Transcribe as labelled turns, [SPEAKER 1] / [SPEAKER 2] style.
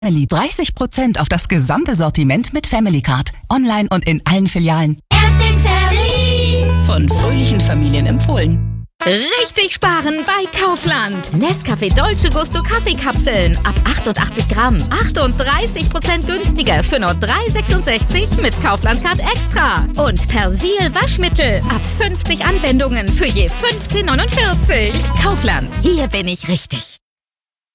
[SPEAKER 1] Family 30% auf das gesamte Sortiment mit Family Card. Online und in allen Filialen.
[SPEAKER 2] Erstens Family.
[SPEAKER 1] Von fröhlichen Familien empfohlen.
[SPEAKER 3] Richtig sparen bei Kaufland. Nescafé Dolce Gusto Kaffeekapseln ab 88 Gramm. 38% günstiger für nur 3,66 mit Kaufland Card Extra. Und Persil Waschmittel ab 50 Anwendungen für je 15,49. Kaufland, hier bin ich richtig.